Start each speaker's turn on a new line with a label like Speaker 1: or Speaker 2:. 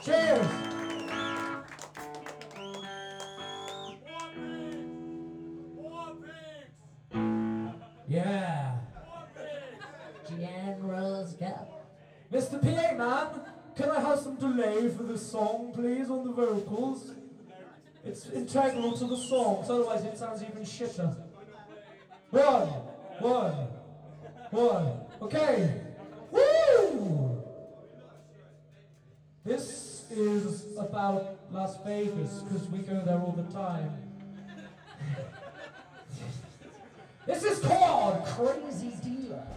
Speaker 1: Cheers! Yeah.
Speaker 2: General's Cup.
Speaker 1: Mr. PA man, can I have some delay for this song, please, on the vocals? It's integral to the song, so otherwise it sounds even shitter. One. Okay. Woo! This is about Las Vegas, because we go there all the time. This is called Crazy Dealer.